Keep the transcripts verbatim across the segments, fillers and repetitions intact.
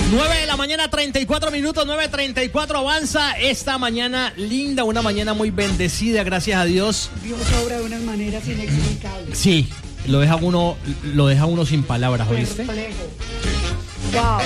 nueve de la mañana, treinta y cuatro minutos, nueve treinta y cuatro, avanza esta mañana linda, una mañana muy bendecida, gracias a Dios. Dios obra de unas maneras inexplicables. Sí, lo deja uno, lo deja uno sin palabras, ¿oíste? Perplejo. Wow.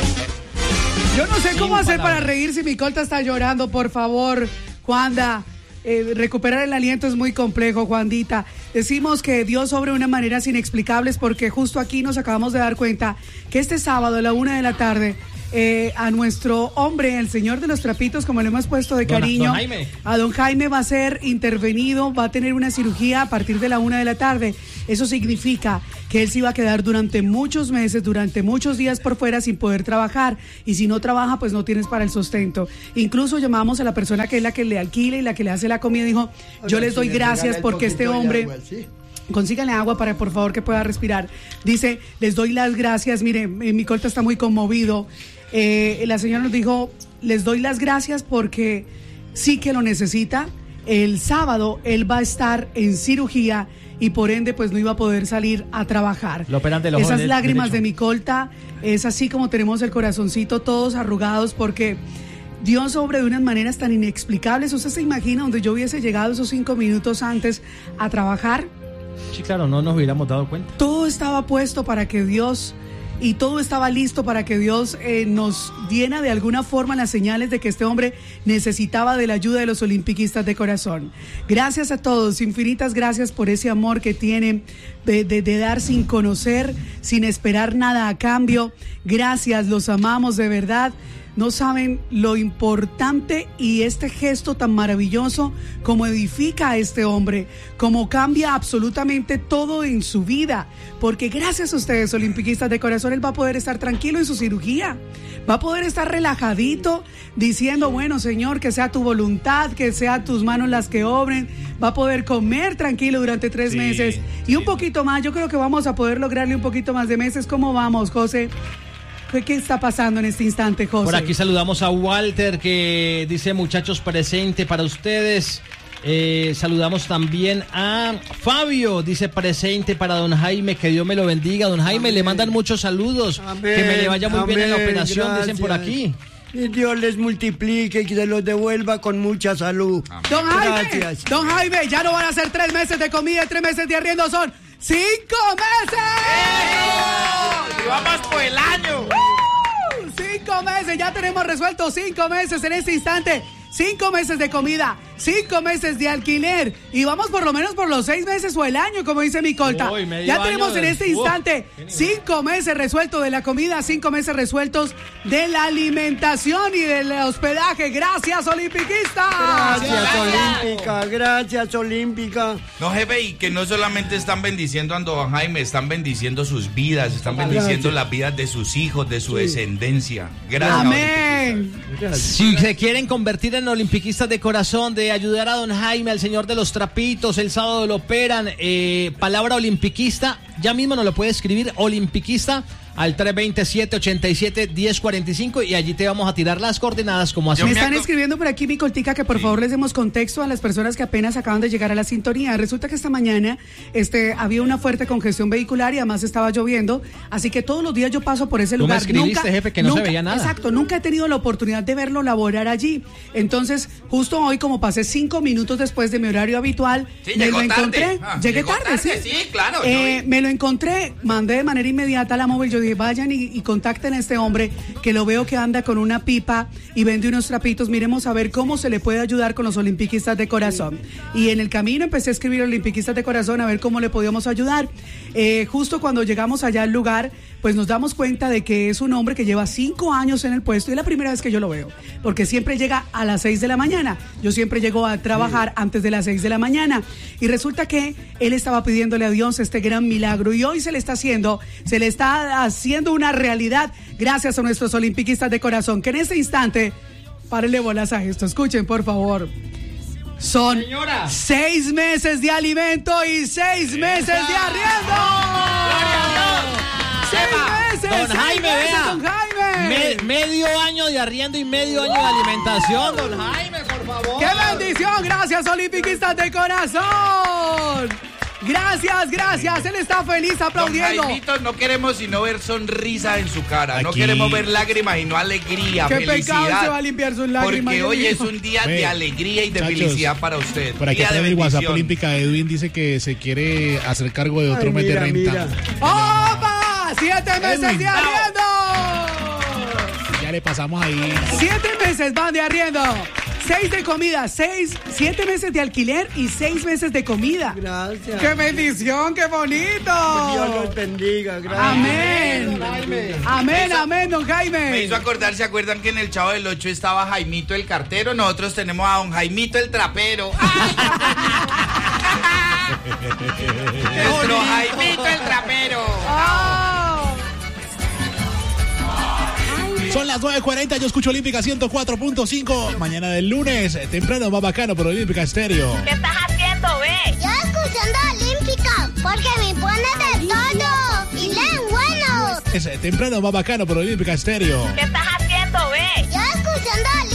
Yo no sé cómo Sin hacer palabras. para reír si mi colta está llorando, por favor, Juanda. Eh, recuperar el aliento es muy complejo, Juandita. Decimos que Dios obra de unas maneras inexplicables porque justo aquí nos acabamos de dar cuenta que este sábado a la una de la tarde eh, a nuestro hombre, el señor de los trapitos, como le hemos puesto de Don- cariño, don Jaime. a don Jaime va a ser intervenido, va a tener una cirugía a partir de la una de la tarde. Eso significa que él se iba a quedar durante muchos meses, durante muchos días por fuera sin poder trabajar. Y si no trabaja, pues no tienes para el sustento. Incluso llamamos a la persona que es la que le alquila y la que le hace la comida. Dijo, yo les doy gracias porque este hombre... Consíganle agua para, por favor, que pueda respirar. Dice, les doy las gracias. Mire, mi colta está muy conmovido. Eh, la señora nos dijo, les doy las gracias porque sí que lo necesita. El sábado él va a estar en cirugía y por ende pues no iba a poder salir a trabajar. Lo operan del ojo Esas de- lágrimas derecho. de mi colta es así como tenemos el corazoncito todos arrugados porque Dios obra de unas maneras tan inexplicables. ¿Usted se imagina donde yo hubiese llegado esos cinco minutos antes a trabajar? Sí, claro, no nos hubiéramos dado cuenta. Todo estaba puesto para que Dios, y todo estaba listo para que Dios eh, nos diera de alguna forma las señales de que este hombre necesitaba de la ayuda de los olimpiquistas de corazón. Gracias a todos, infinitas gracias por ese amor que tienen de, de, de dar sin conocer, sin esperar nada a cambio. Gracias, los amamos de verdad. No saben lo importante y este gesto tan maravilloso como edifica a este hombre, como cambia absolutamente todo en su vida, porque gracias a ustedes, olimpiquistas de corazón, él va a poder estar tranquilo en su cirugía, va a poder estar relajadito, diciendo, bueno, Señor, que sea tu voluntad, que sean tus manos las que obren, va a poder comer tranquilo durante tres Sí, meses y sí. un poquito más. Yo creo que vamos a poder lograrle un poquito más de meses. ¿Cómo vamos, José? ¿Qué está pasando en este instante, José? Por aquí saludamos a Walter que dice, muchachos, presente para ustedes. Eh, saludamos también a Fabio, dice presente para don Jaime, que Dios me lo bendiga. Don Jaime, Amén. le mandan muchos saludos, Amén, que me le vaya muy bien en la amén, operación, dicen por gracias. aquí. Y Dios les multiplique y que se los devuelva con mucha salud. Don Jaime, Gracias. don Jaime, ya no van a ser tres meses de comida y tres meses de arriendo, son cinco meses. ¡Y vamos por el año! ¡Uh! Cinco meses, ya tenemos resuelto cinco meses en este instante. Cinco meses de comida, cinco meses de alquiler y vamos por lo menos por los seis meses o el año, como dice mi colta. Uy, medio Ya año tenemos en de- este Uf, instante qué nivel. cinco meses resueltos de la comida, cinco meses resueltos de la alimentación y del hospedaje. Gracias, olimpiquista. Gracias, Olímpica. Gracias, Olímpica. No, jefe, y que no solamente están bendiciendo a don Jaime, están bendiciendo sus vidas, están bendiciendo Gracias. las vidas de sus hijos, de su descendencia. Gracias. Amén. Gracias. Si se quieren convertir en olimpiquistas de corazón, de ayudar a don Jaime, al señor de los trapitos, el sábado lo operan, eh, palabra olimpiquista, ya mismo nos lo puede escribir, olimpiquista, al tres dos siete, ocho siete, uno cero cuatro cinco y allí te vamos a tirar las coordenadas como Yo Me hacemos. me están aco- escribiendo por aquí, mi coltica, que por favor les demos contexto a las personas que apenas acaban de llegar a la sintonía. Resulta que esta mañana este, había una fuerte congestión vehicular y además estaba lloviendo, así que todos los días yo paso por ese Tú me lugar. escribiste, jefe, que no se nunca- veía nada. Exacto, nunca he tenido la oportunidad de verlo laborar allí. Entonces, justo hoy, como pasé cinco minutos después de mi horario habitual, Sí, me llegó lo tarde. encontré. Ah, Llegué llegó tarde, tarde, sí. sí, claro, yo Eh, vi. me lo encontré, mandé de manera inmediata a la móvil. Yo dije, vayan y, y contacten a este hombre que lo veo que anda con una pipa y vende unos trapitos. Miremos a ver cómo se le puede ayudar con los olimpiquistas de corazón. Y en el camino empecé a escribir olimpiquistas de corazón a ver cómo le podíamos ayudar. Eh, justo cuando llegamos allá al lugar, pues nos damos cuenta de que es un hombre que lleva cinco años en el puesto y es la primera vez que yo lo veo, porque siempre llega a las seis de la mañana. Yo siempre llego a trabajar antes de las seis de la mañana y resulta que él estaba pidiéndole a Dios este gran milagro y hoy se le está haciendo, se le está haciendo una realidad gracias a nuestros olimpiquistas de corazón, que en este instante, párenle bolas a esto, escuchen por favor. Son Señora. seis meses de alimento y seis meses de arriendo. Seis meses, Don seis Jaime, meses, vea. don Jaime. Me- medio año de arriendo y medio año de alimentación, don Jaime, por favor. ¡Qué bendición! Gracias, olimpiquistas de corazón. Gracias, gracias. Él está feliz aplaudiendo. Don Jaimito, no queremos sino ver sonrisa en su cara. Aquí. No queremos ver lágrimas y no alegría, Qué felicidad. pecado se va a limpiar sus lágrimas. Porque yo hoy digo. es un día Ve, de alegría y de muchachos, felicidad para usted. Por aquí Día atrás de del WhatsApp bendición. Olímpica, Edwin dice que se quiere hacer cargo de otro Ay, mes de mira, renta. mira. ¡Opa! ¡Siete meses Edwin, de bravo. arriendo! Ya le pasamos ahí. Siete meses van de arriendo. Seis de comida, seis, siete meses de alquiler y seis meses de comida. Gracias. ¡Qué bendición, qué bonito! Dios los bendiga, gracias. Amén. Amén, Eso- amén, don Me Jaime. hizo acordar, ¿se acuerdan que en el Chavo del Ocho estaba Jaimito el cartero? Nosotros tenemos a don Jaimito el trapero. Nuestro Jaimito el trapero. Oh. Son las nueve cuarenta, yo escucho Olímpica ciento cuatro punto cinco. Mañana del lunes, temprano más bacano por Olímpica Estéreo. ¿Qué estás haciendo, ve? Yo escuchando Olímpica, porque me pone de todo y leen bueno. Es temprano más bacano por Olímpica Estéreo. ¿Qué estás haciendo, ve? Yo escuchando Olímpica.